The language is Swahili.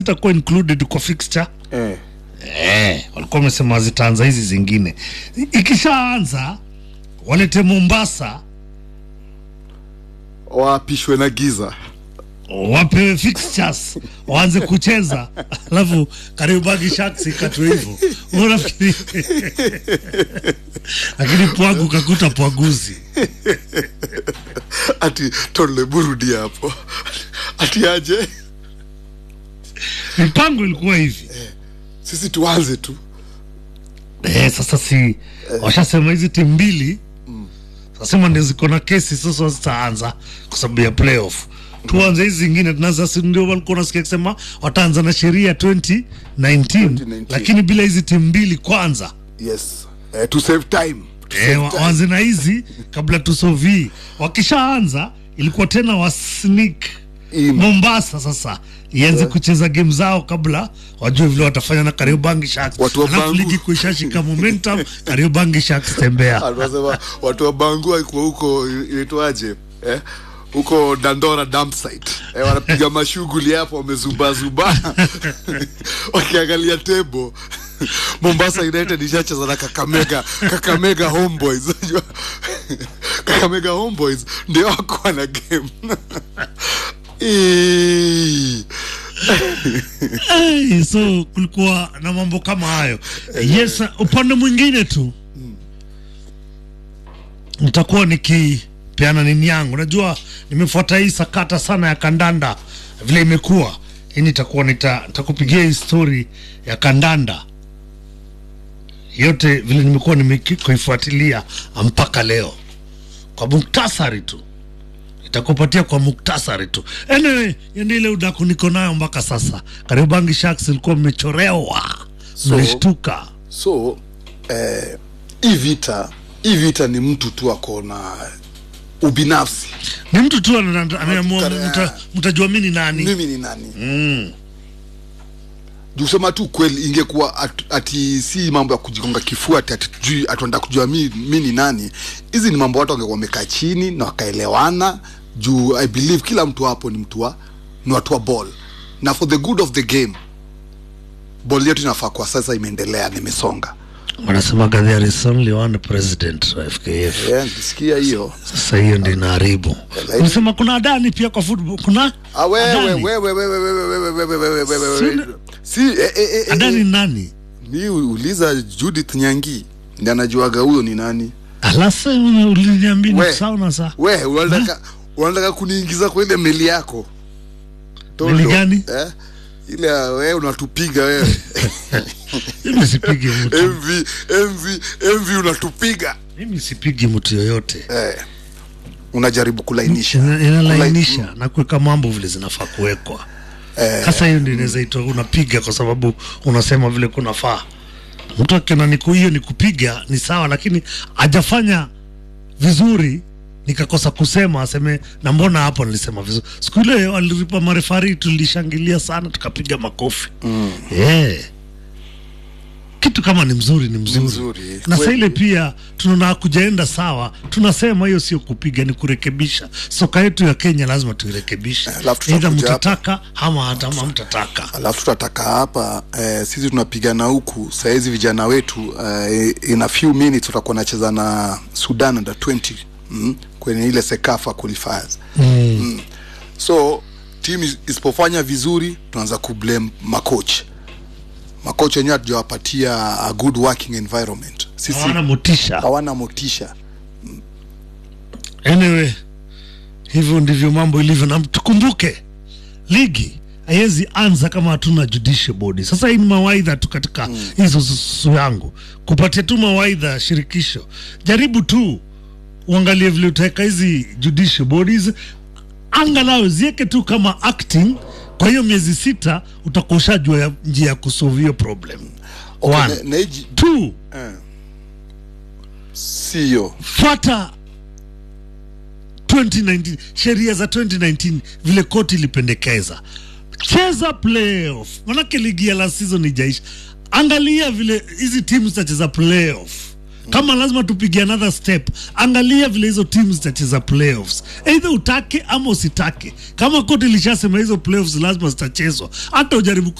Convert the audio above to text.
itakuwa included kwa fixture. Walikuwa wamesema zitaanza hizi zingine. Ikishaanza walete Mombasa wapishwe na giza, wapewe fixtures waanze kucheza, alafu Kariobangi Sharks ikatwe hivyo. Unafikiri lakini Pwagu kakuta Pwaguzi ati tole burudi hapo ati aje. Mipango ilikuwa hivi, sisi tuanze tu. Sasa si washasema hizi timu mbili sasa ndio ziko na kesi, sasa zitaanza kwa sababu ya playoff. Tuanze hizi zingine, tunaanza si ndio walikuwa nasikia kusema wataanza na sheria 2019, lakini bila hizi timu mbili kwanza. Yes, to save time. Waanze na hizi kabla tusovi. Wakishaanza ilikuwa tena wa sneak Mombasa sasa ianze kucheza game zao kabla wajue vile watafanya na Kariobangi Sharks. Alafu ligi kuishashika momentum, Kariobangi Sharks tembea. Anasema watu wa Bangu walikuwa huko inaitwaje? Huko Dandora dump site. Wanapiga mashughuli hapo, wamezuba zuba. Wakiangalia table. Mombasa United ishacheza na Kakamega Homeboys. Kakamega Homeboys ndio wako na game. So kulikuwa na mambo kama hayo. Yes, upande mwingine tu nitakuwa nikipeana nini yangu. Najua nimefuata hii sakata sana ya kandanda vile imekuwa. Hii nitakuwa nitakupigia history ya kandanda yote vile nimekuwa nimekuifuatilia mpaka leo kwa muktasari tu. Itakupatia kwa muktasari tu. Anyway, ndio ile udaku niko nayo mpaka sasa. Kariobangi Sharks ilikuwa mmechorewa. Mlishtuka. So hii vita ni mtu tu ako na ubinafsi. Ni mtu tu anaamua mtajua mimi ni nani. Mimi ni nani? Kusema tu kweli, ingekuwa ati si mambo ya kujigonga kifua ati tujui atuenda kujua mimi ni nani. Hizi ni mambo watu wangekuwa wamekaa chini na wakaelewana. Juu I believe kila mtu hapo ni watu wa ball. Na for the good of the game, ball yetu inafaa kwa sasa imeendelea, nimesonga. Wanasema there is only one president wa FKF. Nisikia hiyo. Sasa hiyo ndio inaharibu. Unasema kuna Adani pia kwa football. Kuna wewe. Adani nani? Ni uliza Judith Nyangi. Ndiye anajuaga huyo ni nani. Alasa uliniambia ni sawa sasa. Wewe unataka kuniingiza kwa ile meli yako. Meli gani? Ile wewe unatupiga wewe. Mimi sipigi mtu. MV unatupiga. Mimi sipigi mtu yoyote. Unajaribu kulainisha. Inalainisha na kuweka mambo vile zinafaa kuwekwa. Sasa hiyo ndio inaweza itwa unapiga kwa sababu unasema vile kunafaa. Mtu akiona hiyo ni kupiga ni sawa, lakini hajafanya vizuri nikakosa kusema aseme na mbona hapo nilisema vizuri. Siku ile walilipa marefari tulishangilia sana tukapiga makofi. Kitu kama ni mzuri ni mzuri. Na sasa ile pia tunaona kujaenda sawa, tunasema hiyo sio kupiga, ni kurekebisha. Soka yetu ya Kenya lazima tuirekebishe. Either mtataka ama hata mtataka. Alafu tutataka hapa sisi tunapigana huku saa hizi vijana wetu in a few minutes tutakuwa nacheza na Sudan under 20 kwenye ile Sekafa qualifiers. So team isipofanya vizuri tunaanza kublame makocha wenyewe hatujawapatia a good working environment. Sisi hawana motisha. Anyway, hivyo ndivyo mambo ilivyo, na tukumbuke ligi haiwezi anza kama hatuna judicial body. Sasa hii ni mawaidha tu katika hizo yangu kupatia tu mawaidha shirikisho. Jaribu tu uangalie vile utaweka hizi judicial bodies, angalau zieke tu kama acting. Kwa hiyo miezi 6 utakuwa ushajua njia ya kusolve hiyo problem. 1 2 sio fuata 2019 sheria za 2019 vile koti ilipendekeza. Cheza playoff. Manake ligi ya last season ijaisha. Angalia vile hizi teams zitacheza playoff. Kama lazima tupige another step, angalia vile hizo teams zitacheza playoffs, either utake ama usitake. Kama koti lishasema hizo playoffs lazima zitachezwa, hata ujaribu